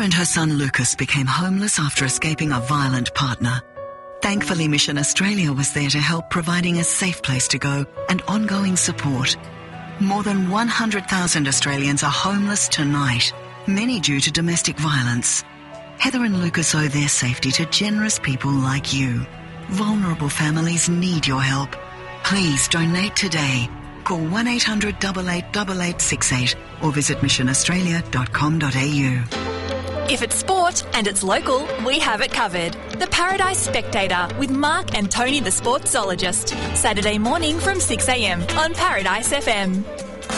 and her son Lucas became homeless after escaping a violent partner. Thankfully, Mission Australia was there to help, providing a safe place to go and ongoing support. More than 100,000 Australians are homeless tonight, many due to domestic violence. Heather and Lucas owe their safety to generous people like you. Vulnerable families need your help. Please donate today. Call 1800 888868 or visit missionaustralia.com.au. If it's sport and it's local, we have it covered. The Paradise Spectator with Mark and Tony the Sportsologist. Saturday morning from 6 a.m. on Paradise FM.